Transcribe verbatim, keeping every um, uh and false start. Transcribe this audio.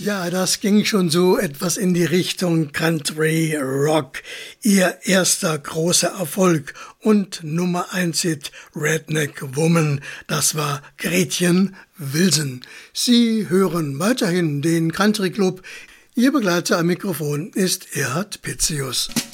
Ja, das ging schon so etwas in die Richtung Country Rock. Ihr erster großer Erfolg und Nummer eins Hit Redneck Woman, das war Gretchen Wilson. Sie hören weiterhin den Country Club. Ihr Begleiter am Mikrofon ist Erhard Pitzius.